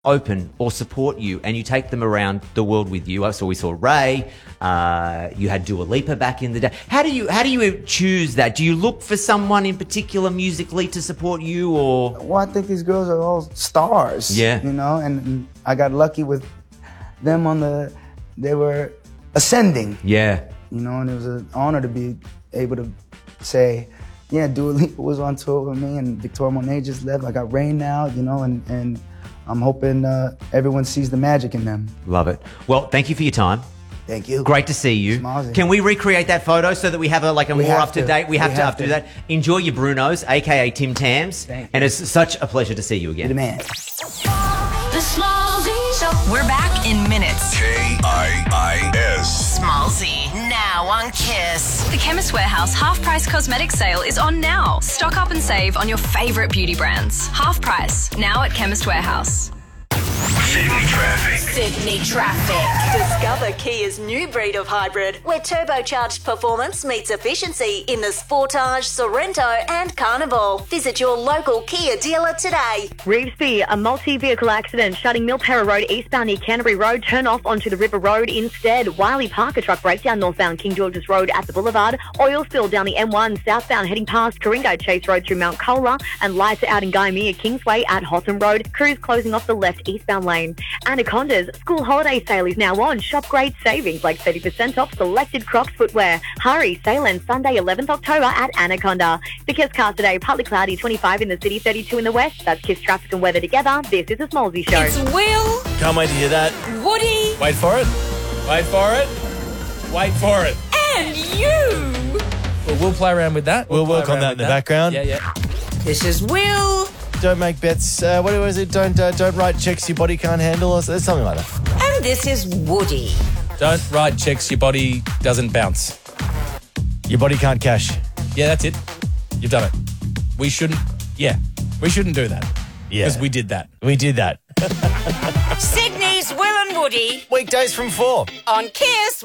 open or support you and you take them around the world with you. So we saw Ray, you had Dua Lipa back in the day. How do you choose that? Do you look for someone in particular musically to support you, or? Well, I think these girls are all stars. Yeah. You know, and I got lucky with them they were ascending. Yeah. You know, and it was an honor to be able to say, yeah, Dua Lipa was on tour with me and Victoria Monet just left. I got Rain now, you know, and I'm hoping everyone sees the magic in them. Love it. Well, thank you for your time. Thank you. Great to see you. Smallsy. Can we recreate that photo so that we have a more up to date? We have to do that. Enjoy your Brunos, aka Tim Tams, and it's such a pleasure to see you again. You're the man. The Smallsy Show. We're back in minutes. KIIS. Smallsy, now on Kiss. The Chemist Warehouse half-price cosmetic sale is on now. Stock up and save on your favourite beauty brands. Half price, now at Chemist Warehouse. Sydney traffic. Sydney traffic. Discover Kia's new breed of hybrid, where turbocharged performance meets efficiency in the Sportage, Sorrento and Carnival. Visit your local Kia dealer today. Revesby, a multi-vehicle accident shutting Milperra Road eastbound near Canterbury Road. Turn off onto the River Road instead. Wiley Park, a truck breakdown northbound King George's Road at the Boulevard. Oil spill down the M1 southbound heading past Coringo Chase Road through Mount Colah. And lights out in Gymea Kingsway at Hotham Road. Crews closing off the left eastbound lane. Anaconda's school holiday sale is now on. Shop great savings like 30% off selected Crocs footwear. Hurry, sale ends Sunday 11th October at Anaconda. The Kiss cast today, partly cloudy, 25 in the city, 32 in the west. That's Kiss traffic and weather together. This is a Smallsy Show. It's Will. Can't wait to hear that. Woody. Wait for it. Wait for it. Wait for it. And you. Well, we'll play around with that. We'll work on that in the background. Yeah. This is Will. Don't make bets. What was it? Don't write checks your body can't handle, or something like that. And this is Woody. Don't write checks your body doesn't bounce. Your body can't cash. Yeah, that's it. You've done it. We shouldn't do that. Yeah. Because we did that. We did that. Sydney's Will and Woody. Weekdays from 4. On Kiss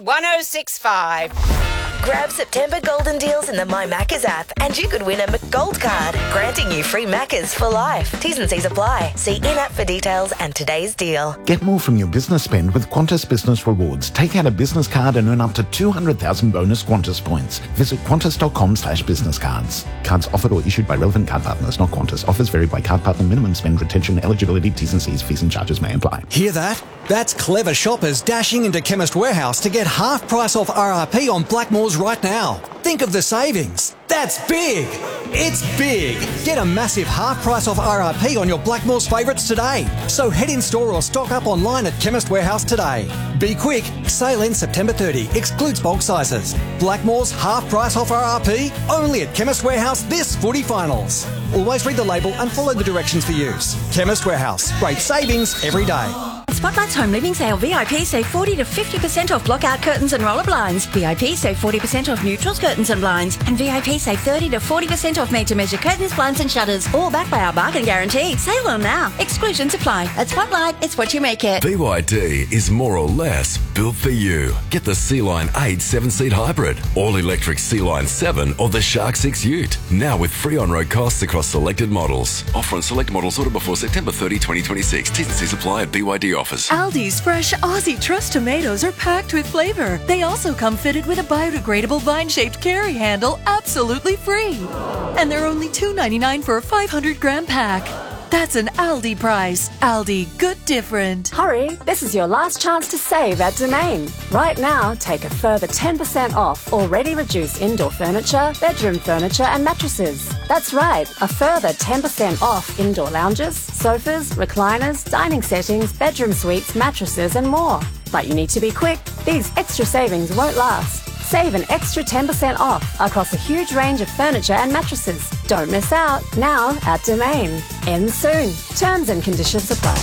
106.5. Grab September golden deals in the My Maccas app and you could win a McGold card, granting you free Maccas for life. T's and C's apply. See in-app for details and today's deal. Get more from your business spend with Qantas Business Rewards. Take out a business card and earn up to 200,000 bonus Qantas points. Visit qantas.com/businesscards. Cards offered or issued by relevant card partners, not Qantas. Offers vary by card partner. Minimum spend, retention, eligibility, T's and C's, fees and charges may apply. Hear that? That's clever shoppers dashing into Chemist Warehouse to get half price off RRP on Blackmores right now. Think of the savings. That's big. It's big. Get a massive half price off RRP on your Blackmores favourites today. So head in store or stock up online at Chemist Warehouse today. Be quick. Sale ends September 30. Excludes bulk sizes. Blackmores half price off RRP only at Chemist Warehouse this footy finals. Always read the label and follow the directions for use. Chemist Warehouse. Great savings every day. Spotlight's home living sale. VIP save 40 to 50% off blockout curtains and roller blinds. VIP save 40% off neutrals, curtains and blinds. And VIP save 30 to 40% off made-to-measure curtains, blinds and shutters. All backed by our bargain guarantee. Sale on now. Exclusions apply. At Spotlight, it's what you make it. BYD is more or less built for you. Get the Sea-Line 8 7-seat hybrid, all-electric Sea-Line 7 or the Shark 6 Ute. Now with free on-road costs across selected models. Offer on select models ordered before September 30, 2026. T's and C's apply at BYD offers. Aldi's fresh Aussie Trust tomatoes are packed with flavor. They also come fitted with a biodegradable vine-shaped carry handle, absolutely free. And they're only $2.99 for a 500-gram pack. That's an Aldi price. Aldi, good different. Hurry, this is your last chance to save at Domain. Right now, take a further 10% off already reduced indoor furniture, bedroom furniture and mattresses. That's right, a further 10% off indoor lounges, sofas, recliners, dining settings, bedroom suites, mattresses and more. But you need to be quick. These extra savings won't last. Save an extra 10% off across a huge range of furniture and mattresses. Don't miss out. Now at Domain. Ends soon. Terms and conditions apply.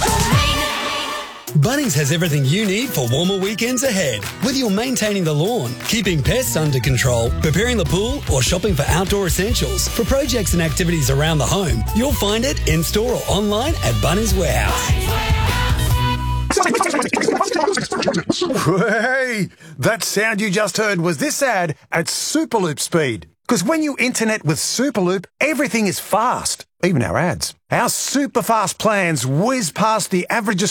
Bunnings has everything you need for warmer weekends ahead. Whether you're maintaining the lawn, keeping pests under control, preparing the pool, or shopping for outdoor essentials for projects and activities around the home, you'll find it in-store or online at Bunnings Warehouse. Hey, that sound you just heard was this ad at Superloop speed. Because when you internet with Superloop, everything is fast. even our ads. Our super fast plans whiz past the average